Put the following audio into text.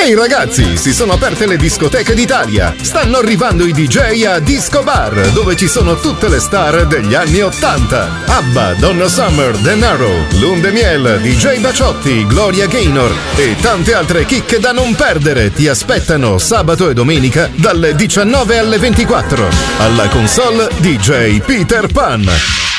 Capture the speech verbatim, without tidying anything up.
Ehi ragazzi, si sono aperte le discoteche d'Italia. Stanno arrivando i D J a Disco Bar, dove ci sono tutte le star degli anni ottanta. ABBA, Donna Summer, De Niro, Lune de Miel, D J Baciotti, Gloria Gaynor e tante altre chicche da non perdere ti aspettano sabato e domenica dalle diciannove alle ventiquattro. Alla console D J Peter Pan.